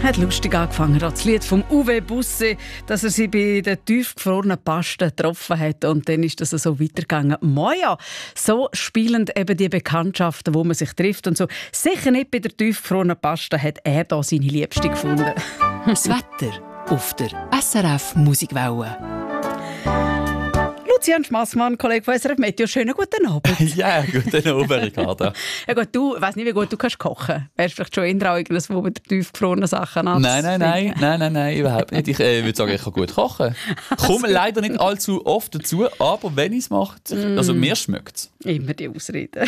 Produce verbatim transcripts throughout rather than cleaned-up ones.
Hat lustig angefangen, das Lied vom Uwe Busse, dass er sie bei den tiefgefrorenen Pasten getroffen hat. Und dann ist das so weitergegangen. Moja, so spielen eben die Bekanntschaften, wo man sich trifft und so. Sicher nicht bei der tiefgefrorenen Paste hat er da seine Liebste gefunden. Das Wetter auf der S R F Musikwelle. Lucian Schmassmann, Kollege von S R F Meteo, schönen guten Abend. Ja, guten Abend, Ricarda. Ja gut, du, ich weiss nicht, wie gut du kannst kochen. Wärst vielleicht schon eher irgendwas, wo mit der tiefgefrorenen Sachen an. Nein, nein, nein, nein, nein, nein, überhaupt nicht. Ich äh, würde sagen, ich kann gut kochen. Ich komme leider nicht allzu oft dazu, aber wenn ich es mache, also mir schmeckt es. Immer die Ausreden.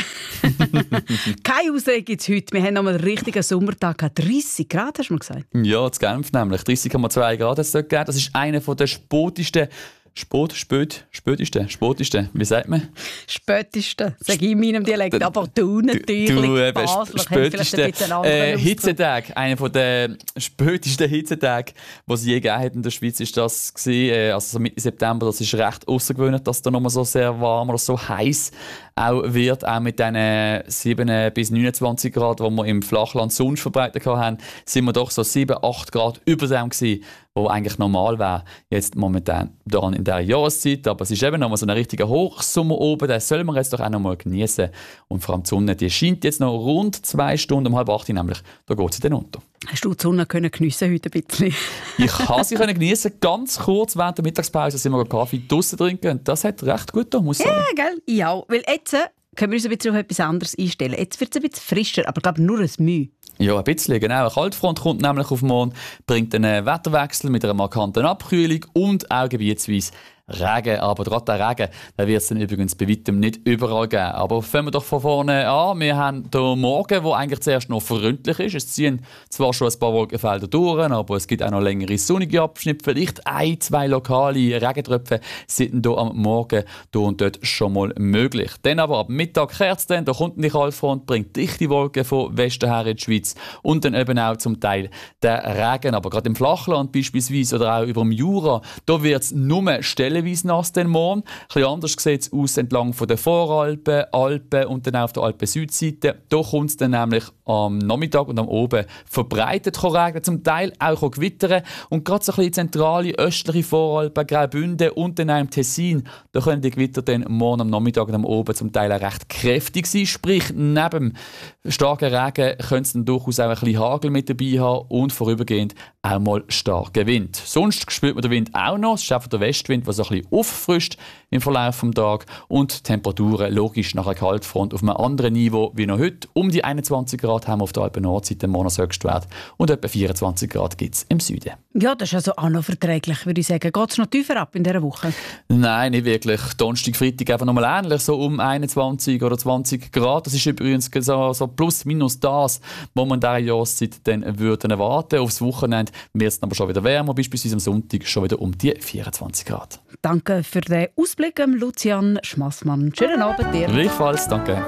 Keine Ausrede gibt es heute. Wir haben noch mal einen richtigen Sommertag gehabt. dreissig Grad, hast du mir gesagt? Ja, zu Genf nämlich. dreissig Komma zwei Grad hat es dort gegeben. Das ist einer der spotesten Spot, spät, späteste, späteste, wie sagt man? Späteste, sage ich in meinem Dialekt, aber du natürlich, du, äh, Basler, späteste äh, Hitzetag, einer der spätesten Hitzetage, die es je gegeben hat in der Schweiz, ist das gewesen, äh, also so Mitte September. Das ist recht außergewöhnlich, dass da nochmal so sehr warm oder so heiß auch wird, auch mit diesen sieben bis neunundzwanzig Grad, die wir im Flachland sonst verbreitet haben, sind wir doch so sieben, acht Grad über dem gewesen, wo eigentlich normal wäre, jetzt momentan dann in dieser Jahreszeit. Aber es ist eben noch mal so ein richtiger Hochsommer oben, den sollen wir jetzt doch auch noch mal genießen. Und vor allem die Sonne, die scheint jetzt noch rund zwei Stunden, um halb acht, nämlich, da geht sie dann unter. Hast du die Sonne können geniessen heute ein bisschen? Ich habe sie können geniessen, ganz kurz während der Mittagspause sind wir einen Kaffee draussen trinken und das hat recht gut getan, muss ich sagen. Ja, gell? Ja, weil jetzt können wir uns ein bisschen auf etwas anderes einstellen. Jetzt wird es ein bisschen frischer, aber ich glaube nur ein Mühe. Ja, ein bisschen, genau. Eine Kaltfront kommt nämlich auf den Mond, bringt einen Wetterwechsel mit einer markanten Abkühlung und auch gebietsweise Regen. Aber gerade der Regen wird es dann übrigens bei weitem nicht überall geben. Aber fangen wir doch von vorne an. Wir haben hier Morgen, der eigentlich zuerst noch freundlich ist. Es ziehen zwar schon ein paar Wolkenfelder durch, aber es gibt auch noch längere sonnige Abschnitte. Vielleicht ein, zwei lokale Regentröpfe sind hier am Morgen hier und dort schon mal möglich. Dann aber ab Mittag kehrt es dann, da kommt die Kaltfront, bringt dichte Wolken von Westen her in die Schweiz und dann eben auch zum Teil der Regen. Aber gerade im Flachland beispielsweise oder auch über dem Jura, da wird es nur stellenweise nass den Morgen. Ein bisschen anders sieht es aus entlang von den Voralpen, Alpen und dann auch auf der Alpen-Südseite. Da kommt es dann nämlich am Nachmittag und am Abend verbreitet regnen, zum Teil auch gewittern. Und gerade so ein bisschen zentrale östliche Voralpen, Graubünden und dann auch im Tessin, da können die Gewitter dann morgen am Nachmittag und am Abend zum Teil auch recht kräftig sein. Sprich, neben starken Regen könnte es dann durchaus auch ein bisschen Hagel mit dabei haben und vorübergehend auch mal starker Wind. Sonst spürt man den Wind auch noch. Es ist einfach der Westwind, der so ein bisschen auffrischt im Verlauf des Tages. Und die Temperaturen logisch nach einer Kaltfront auf einem anderen Niveau wie noch heute. Um die einundzwanzig Grad haben wir auf der Alpen-Nordseite im Monatshöchstwert und etwa vierundzwanzig Grad gibt es im Süden. Ja, das ist also auch noch verträglich, würde ich sagen. Geht es noch tiefer ab in dieser Woche? Nein, nicht wirklich. Donnerstag, Freitag einfach nochmal ähnlich, so um einundzwanzig oder zwanzig Grad. Das ist übrigens so, so plus minus das, was man in dieser Jahreszeit dann würden erwarten. Aufs Wochenende wird es aber schon wieder wärmer, beispielsweise am Sonntag schon wieder um die vierundzwanzig Grad. Danke für den Ausblick, Lucian Schmassmann. Schönen Abend dir. Gleichfalls, danke.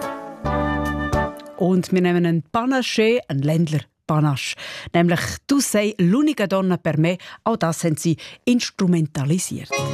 Und wir nehmen einen Panaché, einen Ländler Panache, nämlich «Tu sei l'unica donna per me». Auch das haben sie instrumentalisiert.